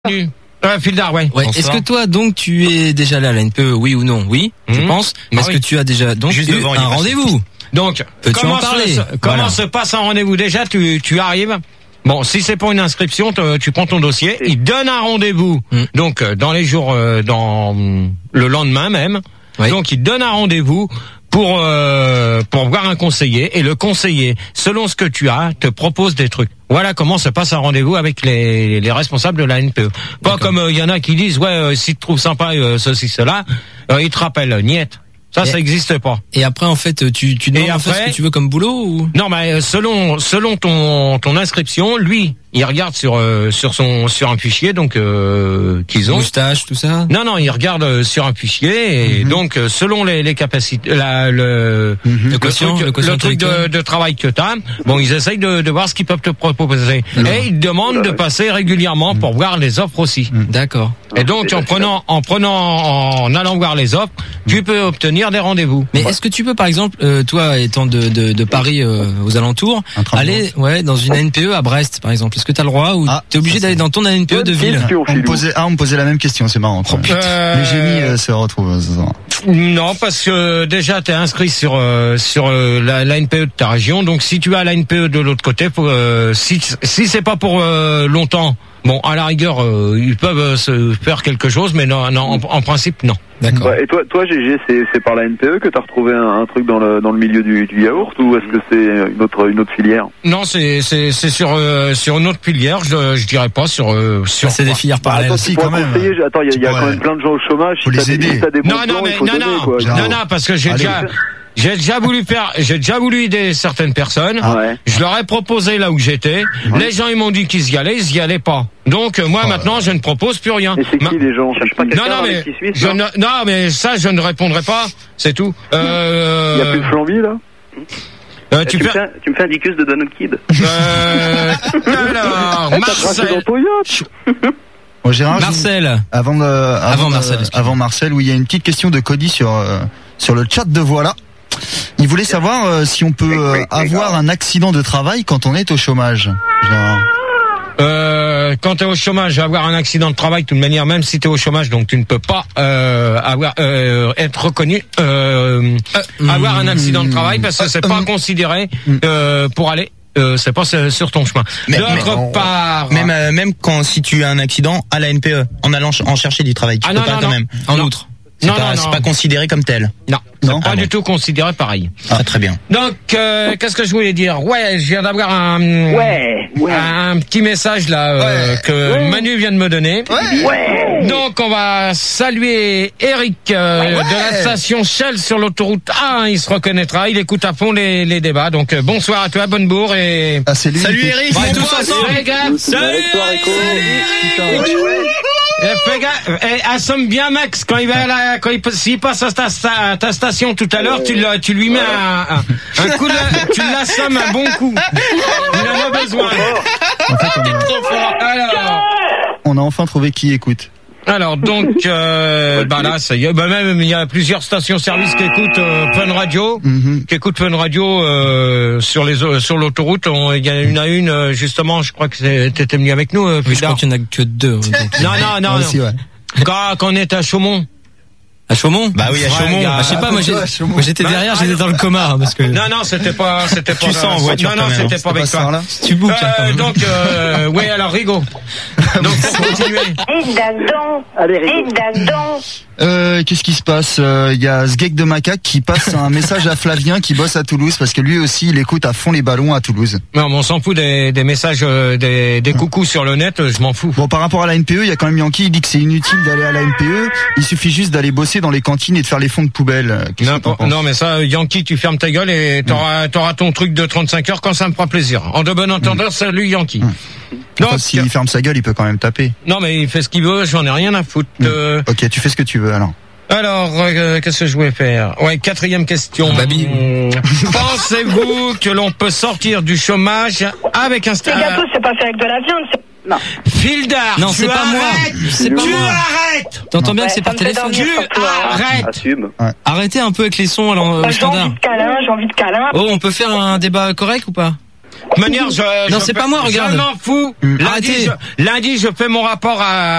Fildar, ouais. Est-ce que toi, donc, tu es déjà là à la NPE, oui ou non? Oui, je pense. Mais est-ce que tu as déjà donc eu un rendez-vous? Donc, comment se passe un rendez-vous? Déjà, tu arrives. Bon, si c'est pour une inscription, tu prends ton dossier, il donne un rendez-vous. Donc, dans les jours, dans le lendemain même. Oui. Donc, il donne un rendez-vous pour voir un conseiller, et le conseiller, selon ce que tu as, te propose des trucs. Voilà comment se passe un rendez-vous avec les responsables de la NPE. Pas comme il y en a qui disent si tu trouves sympa ceci cela, ils te rappellent niette. Ça existe pas. Et après, en fait, tu demandes après, ce que tu veux comme boulot ou? Non, mais selon ton inscription, lui, il regarde sur un fichier, donc qu'ils ont. Moustache, tout ça. Non, il regarde sur un fichier, et donc selon les capacités, le truc de travail que t'as, bon, ils essayent de voir ce qu'ils peuvent te proposer. Et ils demandent de passer régulièrement pour voir les offres aussi. D'accord. Et donc en allant voir les offres, tu peux obtenir des rendez-vous. Mais est-ce que tu peux, par exemple, toi étant de Paris aux alentours, aller dans une ANPE à Brest, par exemple? Est-ce que tu as le droit ou t'es obligé d'aller dans ton ANPE de ville? On me posait la même question, c'est marrant. Les génies se retrouvent. Non, parce que déjà t'es inscrit sur la NPE de ta région, donc si tu as la NPE de l'autre côté, si c'est pas pour longtemps, bon, à la rigueur, ils peuvent se faire quelque chose, mais non, en principe, non. D'accord. Ouais, et toi, GG, c'est par la NPE que t'as retrouvé un truc dans le milieu du yaourt, ou est-ce que c'est une autre filière? Non, c'est sur une autre filière, je dirais pas sur c'est des filières parallèles aussi quand même. Attends, il y a quand même plein de gens au chômage. Faut les aider. Non, parce que j'ai déjà voulu aider certaines personnes. Je leur ai proposé là où j'étais. Les gens, ils m'ont dit qu'ils y allaient pas. Donc, moi, maintenant, je ne propose plus rien. Et c'est qui les gens? Non, mais ça, je ne répondrai pas. C'est tout. Il y a plus de Flamby, là? Tu me fais un dicus de Donald Kid? Alors, Marcel. Bon, Gérard, Marcel. Avant Marcel, oui, il y a une petite question de Cody sur le chat de Voilà. Il voulait savoir si on peut avoir un accident de travail quand on est au chômage. Quand tu es au chômage, avoir un accident de travail, de toute manière, même si tu es au chômage, donc tu ne peux pas être reconnu avoir un accident de travail, parce que c'est pas considéré pour aller. C'est pas sur ton chemin. D'autre part, même si tu as un accident à la NPE, en allant en chercher du travail, tu peux pas quand même. En outre. C'est pas considéré comme tel. Non, pas du tout considéré pareil. Très bien. Donc, qu'est-ce que je voulais dire? Ouais, je viens d'avoir un petit message là que Manu vient de me donner. Donc, on va saluer Eric de la station Shell sur l'autoroute A1. Il se reconnaîtra. Il écoute à fond les débats. Donc, bonsoir à toi, bonne bourre et c'est lui. Salut Eric. On est tous ensemble, les gars. Salut Eric. Fais gaffe, assomme bien Max quand s'il passe à ta station tout à l'heure, tu lui mets un coup tu l'assommes un bon coup. Il en a besoin. En fait, Alors, on a enfin trouvé qui écoute. Alors donc là ça y est, même il y a plusieurs stations-service qui écoutent Fun Radio, sur l'autoroute. Il y en a une justement, je crois que t'étais venu avec nous. Oui, je crois qu'il n'y en a que deux. Non. Aussi, ouais. Quand on est à Chaumont. À Chaumont? Bah oui, à Chaumont. Je sais pas, moi j'étais derrière, j'étais dans le coma, parce que. Non, c'était pas. Tu sens en voiture. Non, c'était pas avec toi. Tu bouques. Donc, alors Rigo. Donc pour continuer. Qu'est-ce qui se passe? Il y a Sgeg de Macaque qui passe un message à Flavien qui bosse à Toulouse, parce que lui aussi il écoute à fond les ballons à Toulouse. Non, mais on s'en fout des messages, des coucous sur le net, je m'en fous. Bon, par rapport à la NPE, il y a quand même Yankee, il dit que c'est inutile d'aller à la NPE, il suffit juste d'aller bosser dans les cantines et de faire les fonds de poubelle. Non, mais ça, Yankee, tu fermes ta gueule et t'auras ton truc de 35 heures quand ça me fera plaisir. En de bon entendeur, salut Yankee. Donc, s'il ferme sa gueule, il peut quand même taper. Non, mais il fait ce qu'il veut, j'en ai rien à foutre. Ok, tu fais ce que tu veux alors. Alors, qu'est-ce que je voulais faire? Ouais, 4e question. Babi. Pensez-vous que l'on peut sortir du chômage avec un Les gâteaux, c'est pas fait avec de la viande. Non. Fildar, non, c'est pas moi. Tu arrêtes. T'entends bien que c'est par téléphone. Tu arrêtes. Arrêtez un peu avec les sons J'ai standard. envie de câlin. Oh, on peut faire un débat correct ou pas? De manière, non, c'est pas moi, regarde. Je m'en fous. Lundi, je fais mon rapport à